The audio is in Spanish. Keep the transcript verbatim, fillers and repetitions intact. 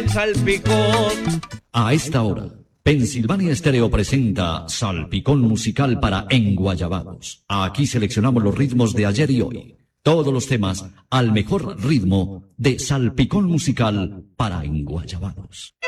Salpicón. A esta hora, Pensilvania Estéreo presenta Salpicón Musical para Enguayabados. Aquí seleccionamos los ritmos de ayer y hoy. Todos los temas al mejor ritmo de Salpicón Musical para Enguayabados.